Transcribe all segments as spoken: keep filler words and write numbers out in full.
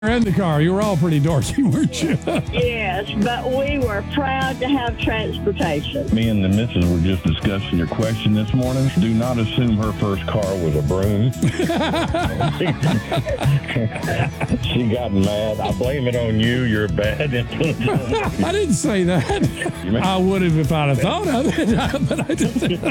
in the car. You were all pretty dorky, weren't you? Yes, but we were proud to have transportation. Me and the missus were just discussing your question this morning. Do not assume her first car was a broom. She got mad. I blame it on you. You're a bad influence. I didn't say that. I would have if I'd have thought of it, but I didn't.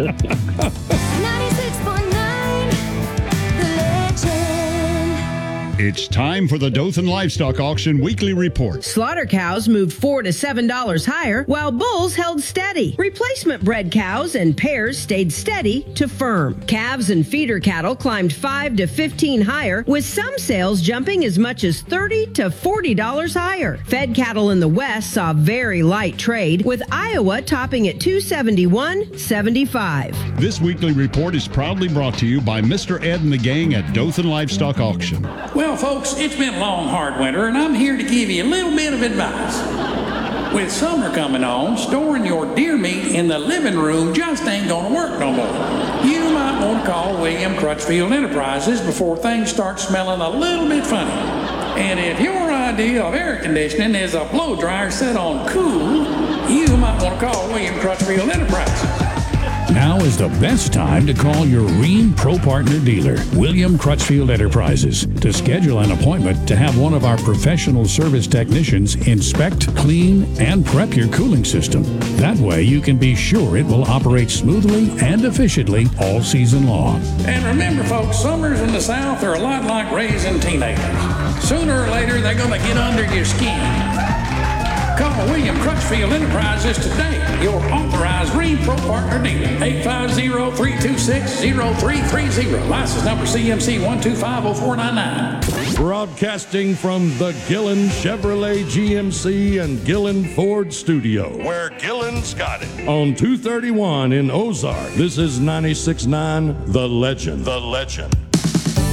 ninety-six point nine, The Legend. It's time for the Dothan Livestock Auction Weekly Report. Slaughter cows moved four to seven dollars higher, while bulls held steady. Replacement bred cows and pairs stayed steady to firm. Calves and feeder cattle climbed five to fifteen higher, with some sales jumping as much as thirty to forty dollars higher. Fed cattle in the west saw very light trade, with Iowa topping at two seventy-one seventy-five. This weekly report is proudly brought to you by Mister Ed and the gang at Dothan Livestock Auction. Well, folks, it's been a long, hard winter, and I'm here to give you a little bit of advice. With summer coming on, storing your deer meat in the living room just ain't gonna work no more. You might want to call William Crutchfield Enterprises before things start smelling a little bit funny. And if your idea of air conditioning is a blow dryer set on cool, you might want to call William Crutchfield Enterprises. Now is the best time to call your Rheem Pro Partner dealer, William Crutchfield Enterprises, to schedule an appointment to have one of our professional service technicians inspect, clean, and prep your cooling system. That way you can be sure it will operate smoothly and efficiently all season long. And remember, folks, summers in the South are a lot like raising teenagers. Sooner or later, they're going to get under your skin. Call William Crutchfield Enterprises today, your authorized Rheem Pro Partner dealer. eight five zero, three two six, zero three three zero. License number C M C one two five zero four nine nine. Broadcasting from the Gillen Chevrolet G M C and Gillen Ford studio, where Gillen's got it. On two thirty-one in Ozark, this is ninety-six point nine The Legend. The Legend.